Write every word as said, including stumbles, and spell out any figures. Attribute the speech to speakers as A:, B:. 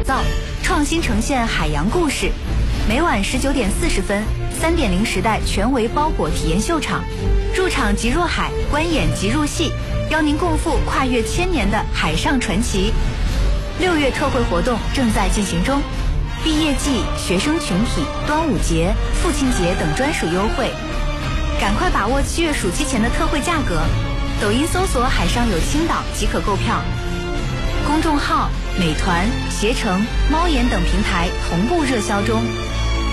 A: 造，创新呈现海洋故事。每晚十九点四十分，三点零时代全维包裹体验秀场，入场即入海，观演即入戏，邀您共赴跨越千年的海上传奇。六月特惠活动正在进行中，毕业季、学生群体、端午节、父亲节等专属优惠，赶快把握七月暑期前的特惠价格。抖音搜索海上有青岛即可购票，公众号美团、携程、猫眼等平台同步热销中。